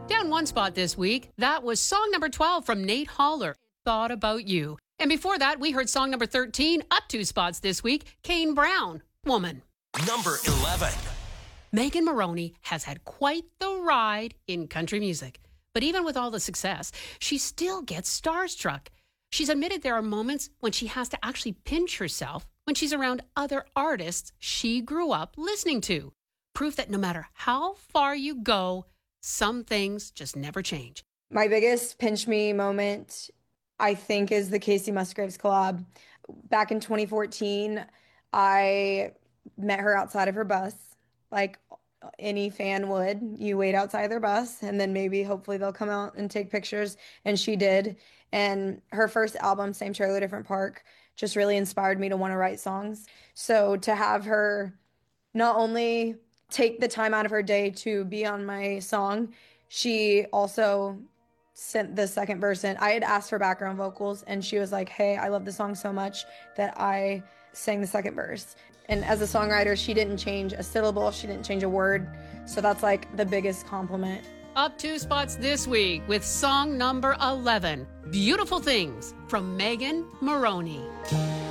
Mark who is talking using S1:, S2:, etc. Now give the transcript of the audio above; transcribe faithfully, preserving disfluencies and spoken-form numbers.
S1: Down one spot this week, that was song number twelve from Nate Holler, Thought About You. And before that, we heard song number thirteen, up two spots this week, Kane Brown, Woman.
S2: Number eleven.
S1: Megan Moroney has had quite the ride in country music. But even with all the success, she still gets starstruck. She's admitted there are moments when she has to actually pinch herself when she's around other artists she grew up listening to. Proof that no matter how far you go, some things just never change.
S3: My biggest pinch me moment, I think, is the Casey Musgraves collab. Back in twenty fourteen, I met her outside of her bus, like any fan would. You wait outside their bus, and then maybe hopefully they'll come out and take pictures, and she did. And her first album, Same Trailer, Different Park, just really inspired me to want to write songs. So to have her not only take the time out of her day to be on my song, she also sent the second verse in. I had asked for background vocals, and she was like, hey, I love the song so much that I sang the second verse. And as a songwriter, she didn't change a syllable, she didn't change a word. So that's like the biggest compliment.
S1: Up two spots this week with song number eleven, Beautiful Things from Megan Moroney.